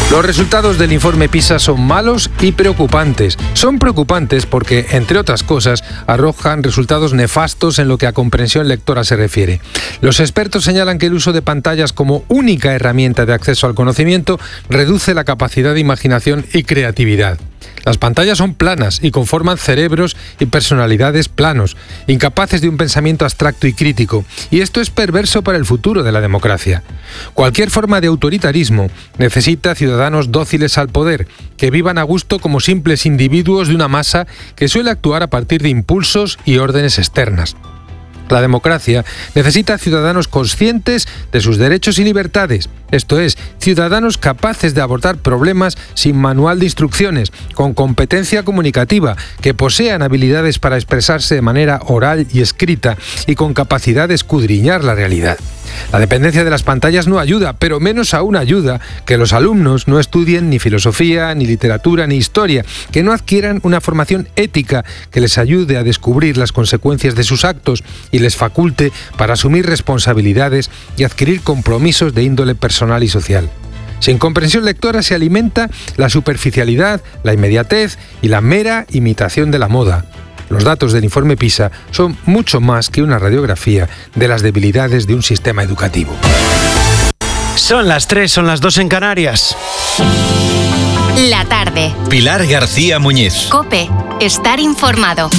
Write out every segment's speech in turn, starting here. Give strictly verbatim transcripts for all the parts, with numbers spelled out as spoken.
Los resultados del informe PISA son malos y preocupantes. Son preocupantes porque, entre otras cosas, arrojan resultados nefastos en lo que a comprensión lectora se refiere. Los expertos señalan que el uso de pantallas como única herramienta de acceso al conocimiento reduce la capacidad de imaginación y creatividad. Las pantallas son planas y conforman cerebros y personalidades planos, incapaces de un pensamiento abstracto y crítico, y esto es perverso para el futuro de la democracia. Cualquier forma de autoritarismo necesita ciudadanos dóciles al poder, que vivan a gusto como simples individuos de una masa que suele actuar a partir de impulsos y órdenes externas. La democracia necesita ciudadanos conscientes de sus derechos y libertades, esto es, ciudadanos capaces de abordar problemas sin manual de instrucciones, con competencia comunicativa, que posean habilidades para expresarse de manera oral y escrita y con capacidad de escudriñar la realidad. La dependencia de las pantallas no ayuda, pero menos aún ayuda que los alumnos no estudien ni filosofía, ni literatura, ni historia, que no adquieran una formación ética que les ayude a descubrir las consecuencias de sus actos y les faculte para asumir responsabilidades y adquirir compromisos de índole personal y social. Sin comprensión lectora se alimenta la superficialidad, la inmediatez y la mera imitación de la moda. Los datos del informe PISA son mucho más que una radiografía de las debilidades de un sistema educativo. Son las tres, son las dos en Canarias. La tarde. Pilar García Muñiz. COPE. Estar informado.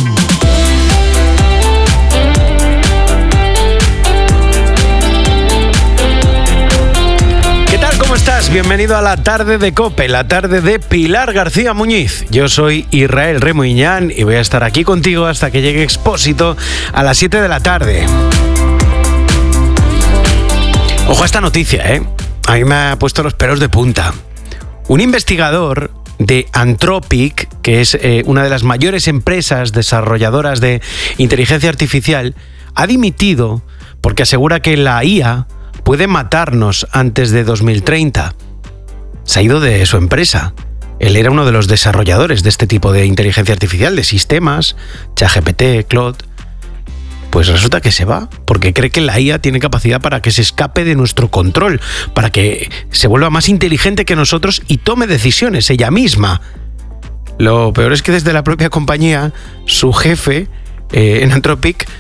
¿Cómo estás? Bienvenido a la tarde de COPE, la tarde de Pilar García Muñiz. Yo soy Israel Remuñán y voy a estar aquí contigo hasta que llegue Expósito a las siete de la tarde. Ojo a esta noticia, ¿eh? A mí me ha puesto los pelos de punta. Un investigador de Anthropic, que es eh, una de las mayores empresas desarrolladoras de inteligencia artificial, ha dimitido porque asegura que la I A puede matarnos antes de dos mil treinta. Se ha ido de su empresa. Él era uno de los desarrolladores de este tipo de inteligencia artificial, de sistemas, ChatGPT, Claude. Pues resulta que se va, porque cree que la I A tiene capacidad para que se escape de nuestro control, para que se vuelva más inteligente que nosotros y tome decisiones ella misma. Lo peor es que desde la propia compañía, su jefe, eh, en Anthropic,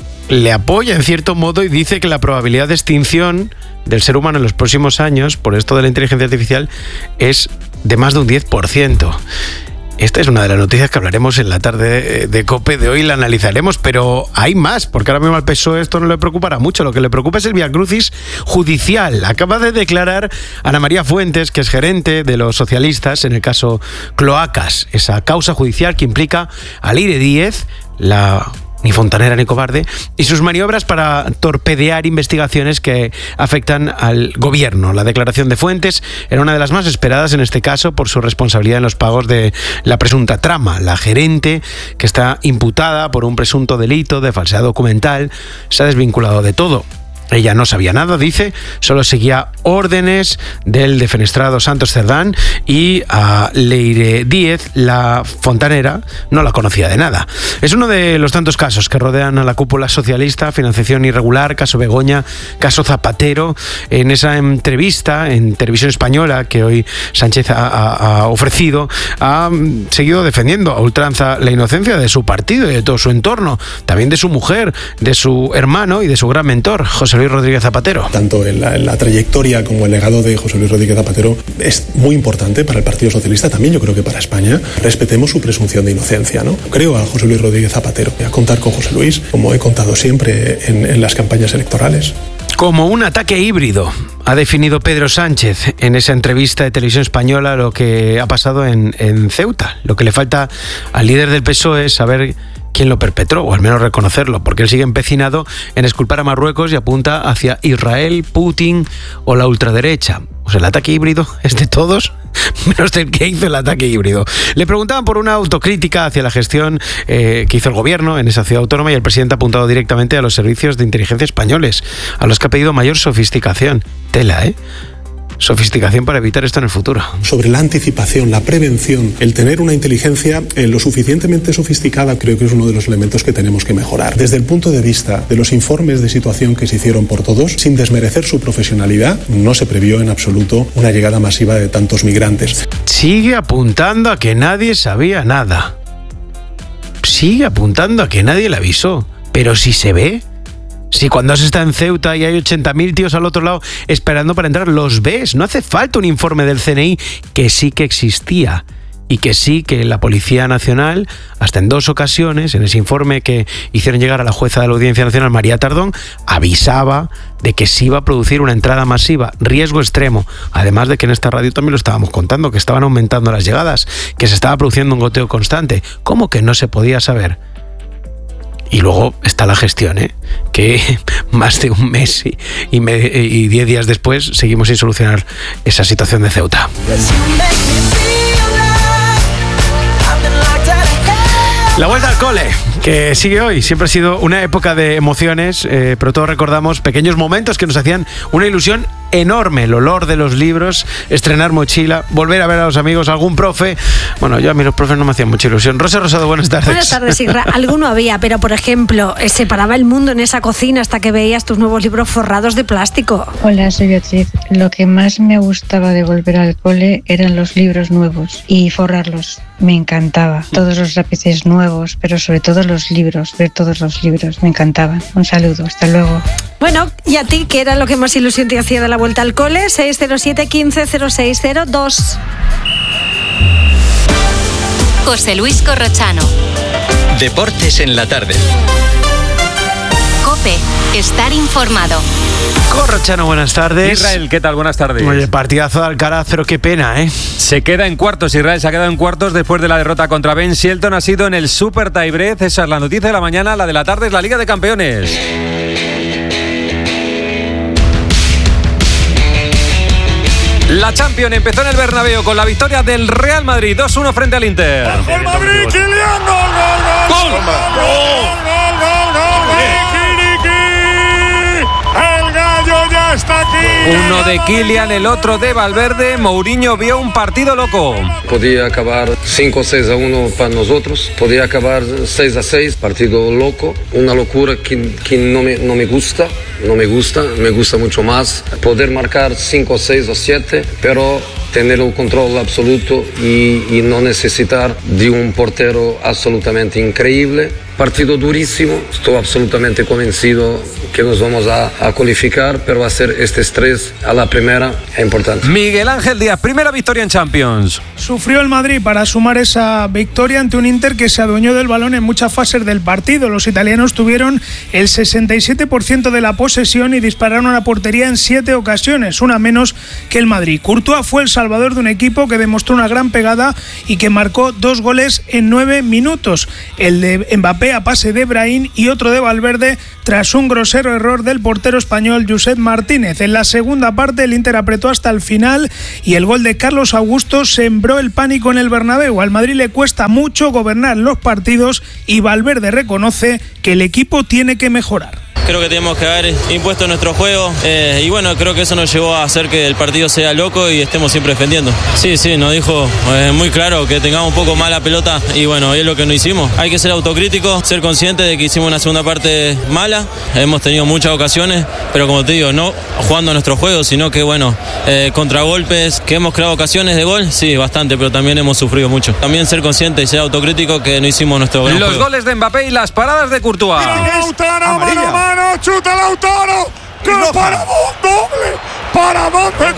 le apoya en cierto modo y dice que la probabilidad de extinción del ser humano en los próximos años por esto de la inteligencia artificial es de más de un diez por ciento. Esta es una de las noticias que hablaremos en la tarde de COPE de hoy, la analizaremos, pero hay más, porque ahora mismo al P S O E esto no le preocupará mucho. Lo que le preocupa es el viacrucis judicial. Acaba de declarar Ana María Fuentes, que es gerente de los socialistas en el caso Cloacas, esa causa judicial que implica a Leire Díez, la ni fontanera ni cobarde, y sus maniobras para torpedear investigaciones que afectan al gobierno. La declaración de Fuentes era una de las más esperadas en este caso por su responsabilidad en los pagos de la presunta trama. La gerente, que está imputada por un presunto delito de falsedad documental, se ha desvinculado de todo. Ella no sabía nada, dice, solo seguía órdenes del defenestrado Santos Cerdán y a Leire Díez, la fontanera, no la conocía de nada. Es uno de los tantos casos que rodean a la cúpula socialista: financiación irregular, caso Begoña, caso Zapatero. En esa entrevista en Televisión Española que hoy Sánchez ha, ha, ha ofrecido, ha seguido defendiendo a ultranza la inocencia de su partido y de todo su entorno, también de su mujer, de su hermano y de su gran mentor, José Luis Rodríguez Zapatero. Tanto en la, en la trayectoria como el legado de José Luis Rodríguez Zapatero es muy importante para el Partido Socialista, también yo creo que para España. Respetemos su presunción de inocencia, ¿no? Creo a José Luis Rodríguez Zapatero, a contar con José Luis, como he contado siempre en, en las campañas electorales. Como un ataque híbrido, ha definido Pedro Sánchez en esa entrevista de Televisión Española lo que ha pasado en, en Ceuta. Lo que le falta al líder del P S O E es saber quién lo perpetró, o al menos reconocerlo, porque él sigue empecinado en exculpar a Marruecos y apunta hacia Israel, Putin o la ultraderecha. O sea, el ataque híbrido es de todos, menos del que hizo el ataque híbrido. Le preguntaban por una autocrítica hacia la gestión eh, que hizo el gobierno en esa ciudad autónoma y el presidente ha apuntado directamente a los servicios de inteligencia españoles, a los que ha pedido mayor sofisticación. Tela, ¿eh? sofisticación para evitar esto en el futuro. Sobre la anticipación, la prevención, el tener una inteligencia eh, lo suficientemente sofisticada, creo que es uno de los elementos que tenemos que mejorar. Desde el punto de vista de los informes de situación que se hicieron por todos, sin desmerecer su profesionalidad, no se previó en absoluto una llegada masiva de tantos migrantes. Sigue apuntando a que nadie sabía nada. Sigue apuntando a que nadie le avisó. Pero si se ve, si cuando se está en Ceuta y hay ochenta mil tíos al otro lado esperando para entrar, los ves. No hace falta un informe del C N I, que sí que existía. Y que sí que la Policía Nacional, hasta en dos ocasiones, en ese informe que hicieron llegar a la jueza de la Audiencia Nacional, María Tardón, avisaba de que se iba a producir una entrada masiva, riesgo extremo. Además de que en esta radio también lo estábamos contando, que estaban aumentando las llegadas, que se estaba produciendo un goteo constante. ¿Cómo que no se podía saber? Y luego está la gestión, ¿eh? Que más de un mes y, y, me, y diez días después seguimos sin solucionar esa situación de Ceuta. La vuelta al cole, que sigue hoy. Siempre ha sido una época de emociones, eh, pero todos recordamos pequeños momentos que nos hacían una ilusión enorme. El olor de los libros, estrenar mochila, volver a ver a los amigos, algún profe. Bueno, yo a mí los profes no me hacían mucha ilusión. Rosa Rosado, buenas tardes. Buenas tardes, Isra. Alguno había, pero por ejemplo, se paraba el mundo en esa cocina hasta que veías tus nuevos libros forrados de plástico. Hola, soy Beatriz. Lo que más me gustaba de volver al cole eran los libros nuevos y forrarlos. Me encantaba. Todos los lápices nuevos, pero sobre todo los libros, ver todos los libros. Me encantaban. Un saludo, hasta luego. Bueno, ¿y a ti qué era lo que más ilusión te hacía de la vuelta al cole? seis cero siete, quince, cero seis cero dos. José Luis Corrochano. Deportes en la tarde. COPE. Estar informado. Corrochano, buenas tardes. Israel, ¿qué tal? Buenas tardes. Oye, partidazo de Alcaraz, pero qué pena, ¿eh? Se queda en cuartos, Israel se ha quedado en cuartos después de la derrota contra Ben Shelton. Ha sido en el Super Tiebreak. Esa es la noticia de la mañana. La de la tarde es la Liga de Campeones. La Champions empezó en el Bernabéu con la victoria del Real Madrid dos uno frente al Inter. ¡Gol Madrid! ¡Kylian! ¡Gol, gol, gol! ¡Gol! ¡Gol, gol, gol! ¡El gallo ya está aquí! Uno de Kylian, el otro de Valverde. Mourinho vio un partido loco. Podía acabar cinco a seis a uno para nosotros, podía acabar seis a seis, partido loco, una locura que, que no, me, no me gusta, no me gusta, me gusta mucho más poder marcar cinco, seis o siete, pero tener el control absoluto y, y no necesitar de un portero absolutamente increíble. Partido durísimo, estoy absolutamente convencido que nos vamos a, a cualificar, pero hacer este estrés a la primera es importante. Miguel Ángel Díaz, primera victoria en Champions. Sufrió el Madrid para sumar esa victoria ante un Inter que se adueñó del balón en muchas fases del partido. Los italianos tuvieron el sesenta y siete por ciento de la posesión y dispararon a la portería en siete ocasiones, una menos que el Madrid. Courtois fue el salvador de un equipo que demostró una gran pegada y que marcó dos goles en nueve minutos. El de Mbappé a pase de Brahim y otro de Valverde tras un grosero error del portero español Josep Martínez. En la segunda parte el Inter apretó hasta el final y el gol de Carlos Augusto sembró el pánico en el Bernabéu. Al Madrid le cuesta mucho gobernar los partidos y Valverde reconoce que el equipo tiene que mejorar. Creo que tenemos que haber impuesto nuestro juego eh, y bueno, creo que eso nos llevó a hacer que el partido sea loco y estemos siempre defendiendo. Sí, sí, nos dijo eh, muy claro que tengamos un poco más la pelota y bueno, es lo que no hicimos. Hay que ser autocrítico, ser consciente de que hicimos una segunda parte mala, hemos tenido muchas ocasiones, pero como te digo, no jugando nuestro juego, sino que bueno, eh, contragolpes, que hemos creado ocasiones de gol, sí, bastante, pero también hemos sufrido mucho. También ser consciente y ser autocrítico que no hicimos nuestro gran Los juego. goles de Mbappé y las paradas de Courtois. ¡Mano, chuta Lautaro! ¡Qué paradón doble! ¡Paradón de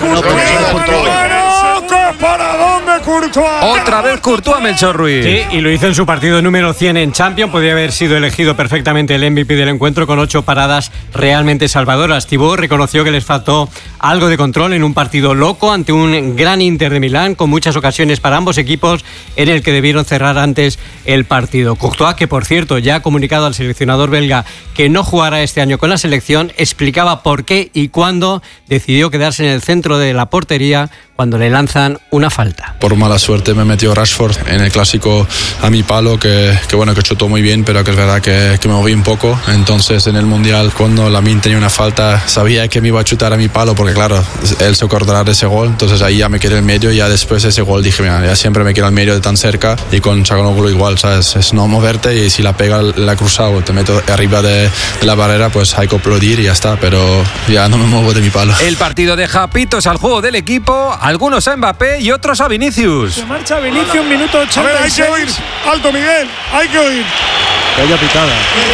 Courtois! ¡Qué paradón de Courtois! Otra vez Courtois, Melchor Ruiz. Sí, y lo hizo en su partido número cien en Champions. Podría haber sido elegido perfectamente el M V P del encuentro con ocho paradas realmente salvadoras. Thibaut reconoció que les faltó algo de control en un partido loco ante un gran Inter de Milán, con muchas ocasiones para ambos equipos en el que debieron cerrar antes el partido. Courtois, que por cierto ya ha comunicado al seleccionador belga que no jugará este año con la selección, explicaba por qué y cuándo decidió quedarse en el centro de la portería cuando le lanzan una falta. Por mala suerte me metió Rashford en el clásico a mi palo, que, que bueno, que chutó muy bien, pero que es verdad que, que me moví un poco. Entonces en el Mundial, cuando Lamine tenía una falta, sabía que me iba a chutar a mi palo, porque claro, él se acordará de ese gol. Entonces ahí ya me quedé en medio y ya después de ese gol dije, mira, ya siempre me quedo en medio de tan cerca. Y con Çalhanoğlu igual, ¿sabes? Es no moverte, y si la pega la cruzada o te meto arriba de, de la barrera, pues hay que aplaudir y ya está, pero ya no me muevo de mi palo. El partido deja pitos al juego del equipo, algunos a Mbappé y otros a Vinicius. Se marcha Vinicius, minuto ochenta y seis. A ver, hay que oír. Alto, Miguel, hay que oír. Calla pitada.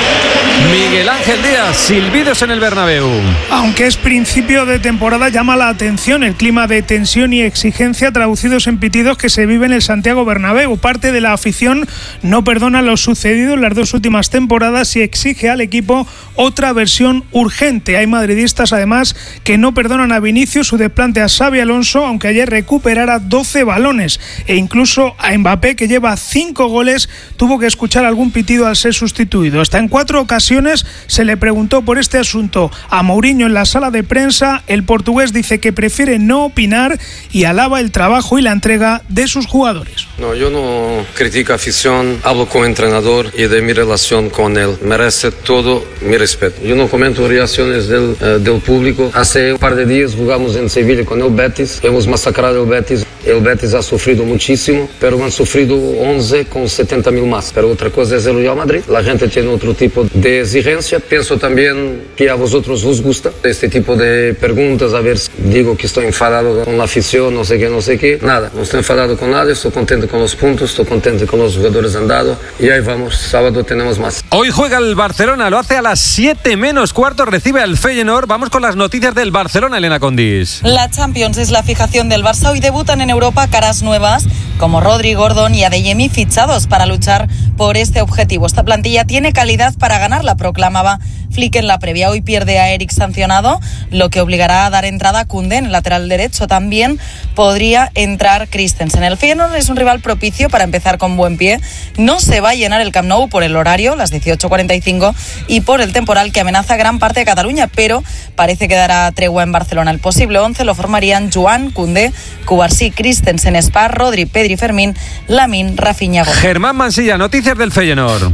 Miguel Ángel Díaz, silbidos en el Bernabéu. Aunque es principio de temporada, llama la atención el clima de tensión y exigencia traducidos en pitidos que se vive en el Santiago Bernabéu. Parte de la afición no perdona lo sucedido en las dos últimas temporadas y exige al equipo otra versión urgente. Hay madridistas además que no perdonan a Vinicius su desplante a Xabi Alonso, aunque ayer recuperara doce balones, e incluso a Mbappé, que lleva cinco goles, tuvo que escuchar algún pitido al ser sustituido. Hasta en cuatro ocasiones se le preguntó por este asunto a Mourinho en la sala de prensa. El portugués dice que prefiere no opinar y alaba el trabajo y la entrega de sus jugadores. No, yo no critico afición, hablo con el entrenador y de mi relación con él. Merece todo mi respeto. Yo no comento reacciones del, uh, del público. Hace un par de días jugamos en Sevilla con el Betis. Hemos masacrado el Betis. El Betis ha sufrido muchísimo, pero han sufrido once con setenta mil más. Pero otra cosa es el Real Madrid. La gente tiene otro tipo de exigencia. Pienso también que a vosotros os gusta este tipo de preguntas. A ver si digo que estoy enfadado con la afición, no sé qué, no sé qué. Nada, no estoy enfadado con nadie. Estoy contento con los puntos, estoy contento con los jugadores han dado. Y ahí vamos, sábado tenemos más. Hoy juega el Barcelona, lo hace a las siete menos cuarto, recibe al Feyenoord. Vamos con las noticias del Barcelona, Elena Condis. La Champions es la fijación del Barça. Hoy debutan en Europa caras nuevas como Rodri, Gordon y Adeyemi, fichados para luchar por este objetivo. Esta plantilla tiene calidad para ganarla, proclamaba Flick en la previa. Hoy pierde a Eric sancionado, lo que obligará a dar entrada a Koundé en el lateral derecho. También podría entrar Christensen. El Feyenoord es un rival propicio para empezar con buen pie. No se va a llenar el Camp Nou por el horario, las dieciocho cuarenta y cinco, y por el temporal que amenaza gran parte de Cataluña, pero parece que dará tregua en Barcelona. El posible once lo formarían Joan, Koundé, Cubarsí, Christensen, Spar, Rodri, Pedri, Fermín, Lamine, Rafinha. Germán Mansilla, noticias del Feyenoord.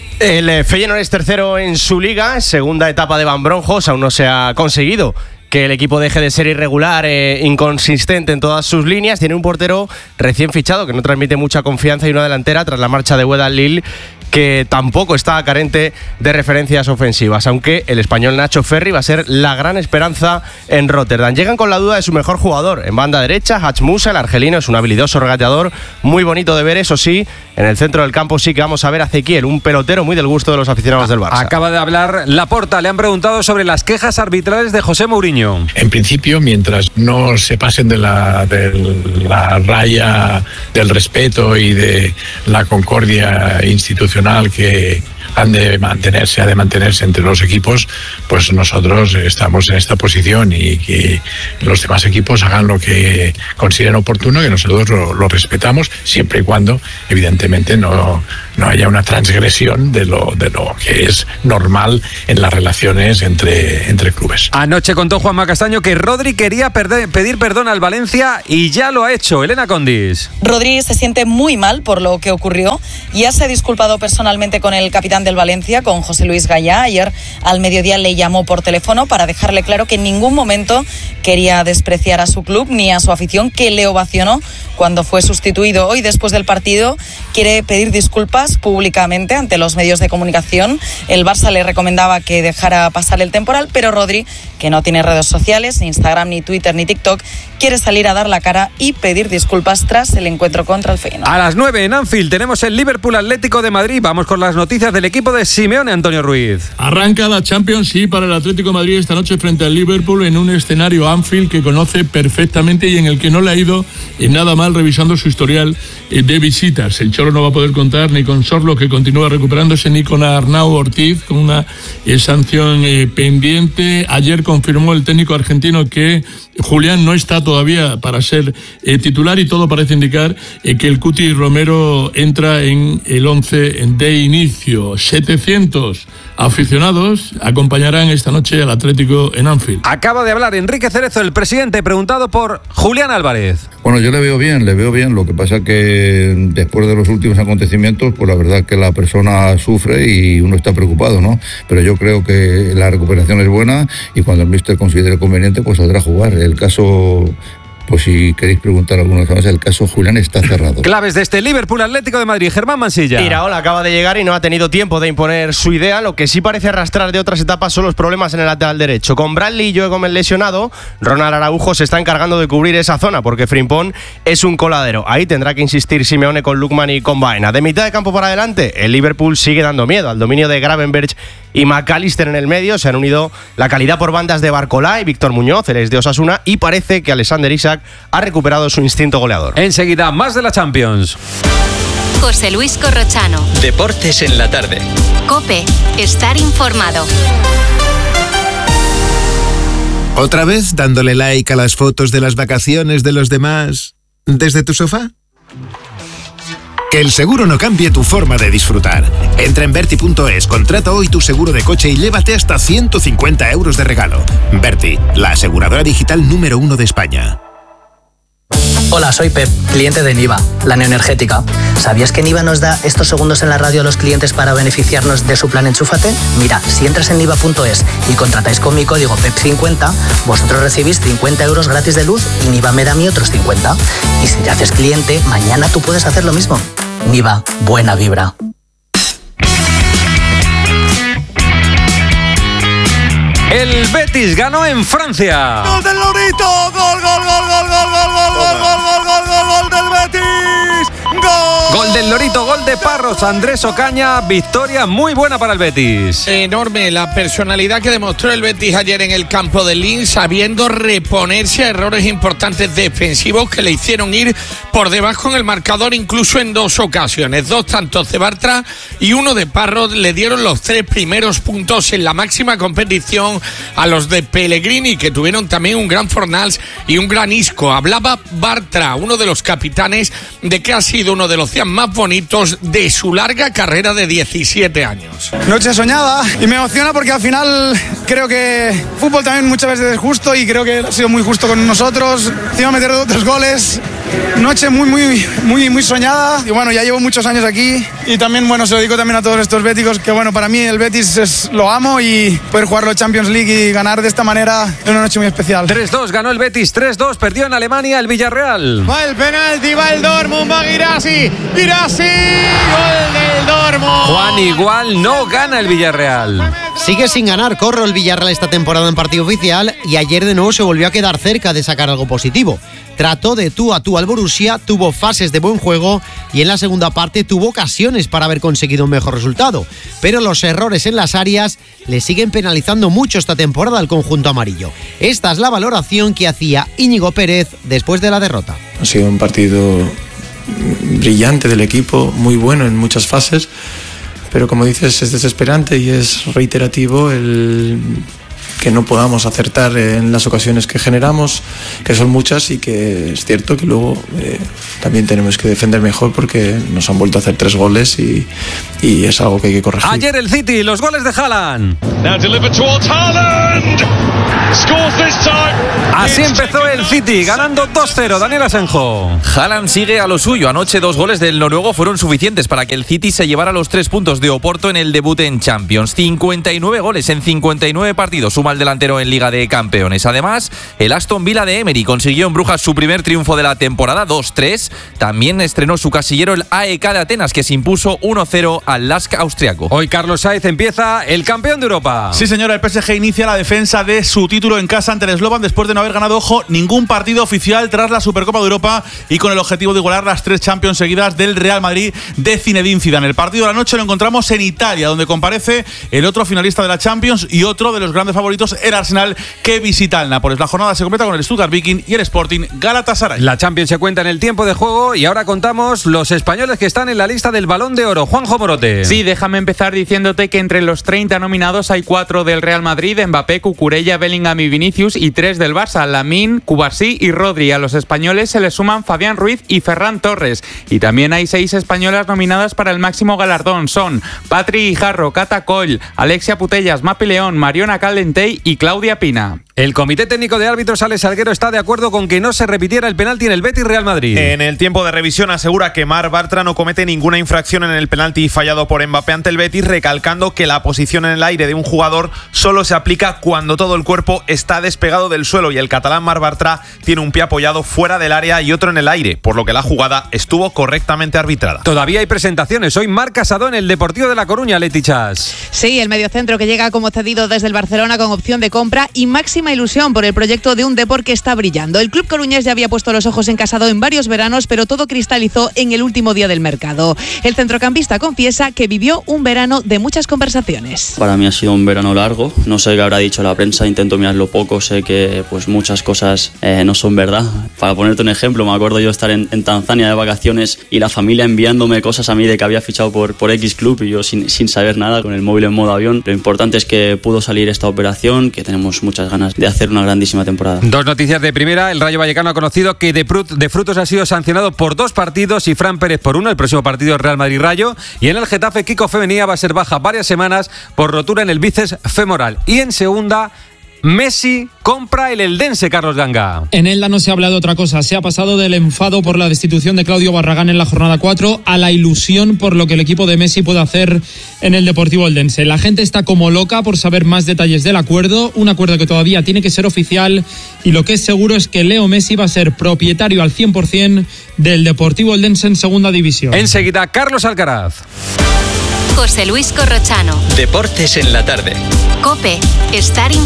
El Feyenoord es tercero en su liga, segunda etapa de Van Bronjos, aún no se ha conseguido que el equipo deje de ser irregular e inconsistente en todas sus líneas. Tiene un portero recién fichado que no transmite mucha confianza y una delantera tras la marcha de Wedal Lille que tampoco está carente de referencias ofensivas, aunque el español Nacho Ferri va a ser la gran esperanza en Rotterdam. Llegan con la duda de su mejor jugador en banda derecha, Hach Musa, el argelino, es un habilidoso regateador, muy bonito de ver, eso sí, en el centro del campo sí que vamos a ver a Ezequiel, un pelotero muy del gusto de los aficionados del Barça. Acaba de hablar Laporta, le han preguntado sobre las quejas arbitrales de José Mourinho. En principio, mientras no se pasen de la, de la raya del respeto y de la concordia institucional que han de mantenerse, ha de mantenerse entre los equipos, pues nosotros estamos en esta posición y que los demás equipos hagan lo que consideren oportuno, que nosotros lo, lo respetamos, siempre y cuando, evidentemente, no, no haya una transgresión de lo, de lo que es normal en las relaciones entre, entre clubes. Anoche contó Juanma Castaño que Rodri quería perder, pedir perdón al Valencia y ya lo ha hecho. Elena Condis. Rodri se siente muy mal por lo que ocurrió. Ya se ha disculpado personalmente con el capitán del Valencia, con José Luis Gallá. Ayer al mediodía le llamó por teléfono para dejarle claro que en ningún momento quería despreciar a su club ni a su afición, que le ovacionó cuando fue sustituido. Hoy, después del partido, quiere pedir disculpas públicamente ante los medios de comunicación. El Barça le recomendaba que dejara pasar el temporal, pero Rodri, que no tiene redes sociales, ni Instagram, ni Twitter, ni TikTok, quiere salir a dar la cara y pedir disculpas tras el encuentro contra el Feyenoord. A las nueve en Anfield tenemos el Liverpool Atlético de Madrid. Vamos con las noticias del equipo de Simeone, Antonio Ruiz. Arranca la Champions, sí, para el Atlético de Madrid esta noche frente al Liverpool en un escenario Anfield que conoce perfectamente y en el que no le ha ido nada mal revisando su historial de visitas. El Cholo no va a poder contar ni con Sorlo, que continúa recuperándose, ni con Arnau Ortiz, con una eh, sanción eh, pendiente. Ayer confirmó el técnico argentino que Julián no está todavía para ser eh, titular y todo parece indicar eh, que el Cuti Romero entra en el once de inicio. setecientos aficionados acompañarán esta noche al Atlético en Anfield. Acaba de hablar Enrique Cerezo, el presidente, preguntado por Julián Álvarez. Bueno, yo le veo bien, le veo bien. Lo que pasa que después de los últimos acontecimientos, pues la verdad que la persona sufre y uno está preocupado, ¿no? Pero yo creo que la recuperación es buena y cuando el míster considere conveniente, pues saldrá a jugar. El caso... Pues si queréis preguntar alguna cosa más, el caso Julián está cerrado. Claves de este Liverpool Atlético de Madrid, Germán Mansilla. Iraola acaba de llegar y no ha tenido tiempo de imponer su idea. Lo que sí parece arrastrar de otras etapas son los problemas en el lateral derecho. Con Bradley y Joe Gómez lesionado, Ronald Araujo se está encargando de cubrir esa zona porque Frimpong es un coladero. Ahí tendrá que insistir Simeone con Lookman y con Baena. De mitad de campo para adelante, el Liverpool sigue dando miedo al dominio de Gravenberch y McAllister en el medio. Se han unido la calidad por bandas de Barcolá y Víctor Muñoz, el ex de Osasuna, y parece que Alexander Isak ha recuperado su instinto goleador. Enseguida, más de la Champions. José Luis Corrochano. Deportes en la tarde. COPE. Estar informado. ¿Otra vez dándole like a las fotos de las vacaciones de los demás desde tu sofá? Que el seguro no cambie tu forma de disfrutar. Entra en Berti punto es, contrata hoy tu seguro de coche y llévate hasta ciento cincuenta euros de regalo. Berti, la aseguradora digital número uno de España. Hola, soy Pep, cliente de Niva, la neoenergética. ¿Sabías que Niva nos da estos segundos en la radio a los clientes para beneficiarnos de su plan Enchúfate? Mira, si entras en niva punto es y contratáis con mi código P E P cincuenta, vosotros recibís cincuenta euros gratis de luz y Niva me da a mí otros cincuenta. Y si te haces cliente, mañana tú puedes hacer lo mismo. Niva, buena vibra. El Betis ganó en Francia. ¡Gol del Lorito! ¡Gol, gol, gol, gol, gol, gol, gol, gol, gol, gol, gol, gol, gol del Betis! ¡Gol! Gol del Lorito, gol de Parros, Andrés Ocaña, victoria muy buena para el Betis. Enorme la personalidad que demostró el Betis ayer en el campo de Linz, sabiendo reponerse a errores importantes defensivos que le hicieron ir por debajo en el marcador incluso en dos ocasiones. Dos tantos de Bartra y uno de Parros le dieron los tres primeros puntos en la máxima competición a los de Pellegrini, que tuvieron también un gran Fornals y un gran Isco. Hablaba Bartra, uno de los capitanes, de que ha sido uno de los días más bonitos de su larga carrera de diecisiete años. Noche soñada y me emociona porque al final creo que el fútbol también muchas veces es justo y creo que ha sido muy justo con nosotros. Encima meter dos goles. Noche muy, muy, muy, muy soñada. Y bueno, ya llevo muchos años aquí y también, bueno, se lo digo también a todos estos béticos que, bueno, para mí el Betis es, lo amo y poder jugar la Champions League y ganar de esta manera es una noche muy especial. tres dos ganó el Betis, tres dos perdió en Alemania el Villarreal. Va el penalti, va el Dortmund, va Guirassy, Guirassy, gol del Dortmund. Juan, igual no gana el Villarreal. Sigue sin ganar Corro el Villarreal esta temporada en partido oficial y ayer de nuevo se volvió a quedar cerca de sacar algo positivo. Trató de tú a tú al Borussia, tuvo fases de buen juego y en la segunda parte tuvo ocasiones para haber conseguido un mejor resultado. Pero los errores en las áreas le siguen penalizando mucho esta temporada al conjunto amarillo. Esta es la valoración que hacía Íñigo Pérez después de la derrota. Ha sido un partido brillante del equipo, muy bueno en muchas fases, pero como dices es desesperante y es reiterativo el que no podamos acertar en las ocasiones que generamos, que son muchas y que es cierto que luego eh, también tenemos que defender mejor porque nos han vuelto a hacer tres goles y, y es algo que hay que corregir. Ayer el City, los goles de Haaland. Así empezó el City, ganando dos cero, Daniel Asenjo. Haaland sigue a lo suyo. Anoche dos goles del noruego fueron suficientes para que el City se llevara los tres puntos de Oporto en el debut en Champions. cincuenta y nueve goles en cincuenta y nueve partidos, suma el delantero en Liga de Campeones. Además, el Aston Villa de Emery consiguió en Brujas su primer triunfo de la temporada, dos tres. También estrenó su casillero el A E K de Atenas, que se impuso uno cero al Lask austriaco. Hoy Carlos Sainz empieza el campeón de Europa. Sí, señora, el P S G inicia la defensa de su título en casa ante el Slovan después de no haber ganado, ojo, ningún partido oficial tras la Supercopa de Europa y con el objetivo de igualar las tres Champions seguidas del Real Madrid de Zinedine Zidane. El partido de la noche lo encontramos en Italia, donde comparece el otro finalista de la Champions y otro de los grandes favoritos favoritos el Arsenal, que visita al Nápoles. La jornada se completa con el Stuttgart Viking y el Sporting Galatasaray. La Champions se cuenta en el tiempo de juego y ahora contamos los españoles que están en la lista del Balón de Oro. Juanjo Morote. Sí, déjame empezar diciéndote que entre los treinta nominados hay cuatro del Real Madrid: Mbappé, Cucurella, Bellingham y Vinicius, y tres del Barça: Lamine, Cubarsí y Rodri. A los españoles se les suman Fabián Ruiz y Ferran Torres. Y también hay seis españolas nominadas para el máximo galardón. Son Patri Guijarro, Cata Coll, Alexia Putellas, Mapi León, Mariona Caldentey y Claudia Pina. El Comité Técnico de Árbitros, Alex Salguero, está de acuerdo con que no se repitiera el penalti en el Betis Real Madrid. En el tiempo de revisión asegura que Marc Bartra no comete ninguna infracción en el penalti fallado por Mbappé ante el Betis, recalcando que la posición en el aire de un jugador solo se aplica cuando todo el cuerpo está despegado del suelo, y el catalán Marc Bartra tiene un pie apoyado fuera del área y otro en el aire, por lo que la jugada estuvo correctamente arbitrada. Todavía hay presentaciones. Hoy Marc Casado en el Deportivo de La Coruña, Leti Chas. Sí, el mediocentro que llega como cedido desde el Barcelona con opción de compra y máxima ilusión por el proyecto de un Depor que está brillando. El club coruñés ya había puesto los ojos en Casado en varios veranos, pero todo cristalizó en el último día del mercado. El centrocampista confiesa que vivió un verano de muchas conversaciones. Para mí ha sido un verano largo. No sé qué habrá dicho la prensa, intento mirarlo poco. Sé que pues muchas cosas eh, no son verdad. Para ponerte un ejemplo, me acuerdo yo estar en, en Tanzania de vacaciones y la familia enviándome cosas a mí de que había fichado por, por X club y yo sin, sin saber nada, con el móvil en modo avión. Lo importante es que pudo salir esta operación, que tenemos muchas ganas de hacer una grandísima temporada. Dos noticias de primera. El Rayo Vallecano ha conocido que de, Frut, de Frutos ha sido sancionado por dos partidos y Fran Pérez por uno. El próximo partido Real Madrid-Rayo. Y en el Getafe, Kiko Femenía va a ser baja varias semanas por rotura en el bíceps femoral. Y en segunda, Messi compra el Eldense, Carlos Ganga. En Elda no se ha hablado de otra cosa. Se ha pasado del enfado por la destitución de Claudio Barragán en la jornada cuatro a la ilusión por lo que el equipo de Messi puede hacer en el Deportivo Eldense. La gente está como loca por saber más detalles del acuerdo, un acuerdo que todavía tiene que ser oficial, y lo que es seguro es que Leo Messi va a ser propietario al cien por ciento del Deportivo Eldense en segunda división. Enseguida, Carlos Alcaraz. José Luis Corrochano. Deportes en la tarde. COPE. Estar informado.